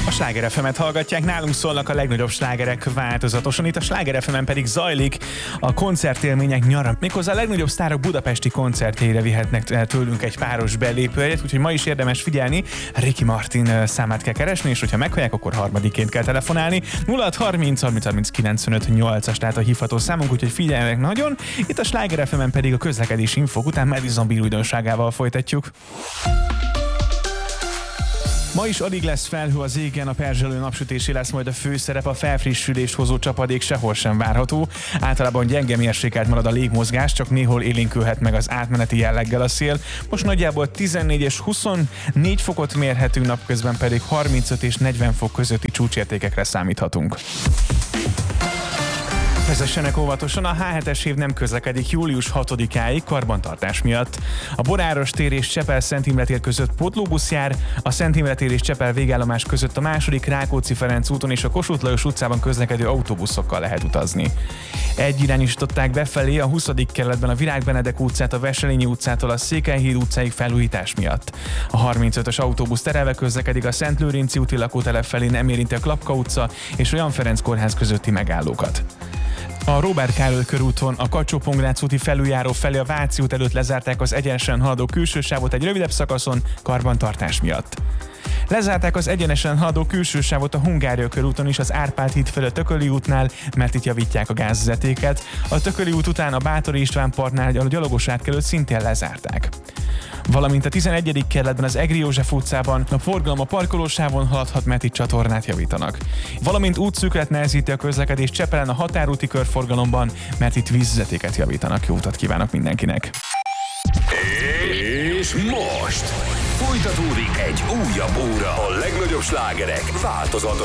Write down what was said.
A Sláger FM-et hallgatják, nálunk szólnak a legnagyobb slágerek változatosan, itt a Sláger FM-en pedig zajlik a koncertélmények nyara. Méghozzá a legnagyobb sztárok budapesti koncertjeire vihetnek tőlünk egy páros belépőjegyet, úgyhogy ma is érdemes figyelni, Ricky Martin számát kell keresni, és hogyha meghallják, akkor harmadiként kell telefonálni. 0630 30 30 95 8-as, tehát a hívható számunk, úgyhogy figyeljenek nagyon. Itt a Sláger FM-en pedig a közlekedési infók után Madison Beer újdonságával folytatjuk. Ma is alig lesz felhő az égen, a perzselő napsütésé lesz majd a főszerep, a felfrissülést hozó csapadék sehol sem várható. Általában gyenge mérsékelt marad a légmozgás, csak néhol élénkülhet meg az átmeneti jelleggel a szél. Most nagyjából 14 és 24 fokot mérhetünk, napközben pedig 35 és 40 fok közötti csúcsértékekre számíthatunk. Vezessenek óvatosan, a H7-es év nem közlekedik július 6-áig karbantartás miatt. A Boráros tér és Csepel-Szent Imre tér között pótlóbusz jár, a Szent Imre tér és Csepel végállomás között a második Rákóczi-Ferenc úton és a Kossuth Lajos utcában közlekedő autóbuszokkal lehet utazni. Egyirányosították befelé a 20. kerületben a Virág Benedek utcát a Wesselényi utcától a Székelyhíd utcáig felújítás miatt. A 35-ös autóbusz terelve közlekedik a Szent Lőrinci úti lakótelep felé, nem érinti a Klapka utca és a Jan Ferenc kórház közötti megállókat. A Róbert Károly körúton a Kacsó-Pongrác úti felüljáró felé a Váci út előtt lezárták az egyenesen haladó külső sávot egy rövidebb szakaszon karbantartás miatt. Lezárták az egyenesen haladó külső sávot a Hungária körúton is az Árpád híd felé a Tököli útnál, mert itt javítják a gázvezetéket. A Tököli út után a Báthori István parknál a gyalogos átkelőt szintén lezárták. Valamint a 11. kerületben az Egri József utcában a forgalom a parkolósávon haladhat, mert itt csatornát javítanak. Valamint útszűkület nehezíti a közlekedést Csepelen a határúti körforgalomban, mert itt vízvezetéket javítanak. Jó utat kívánok mindenkinek! És most folytatódik egy újabb óra a legnagyobb slágerek változatos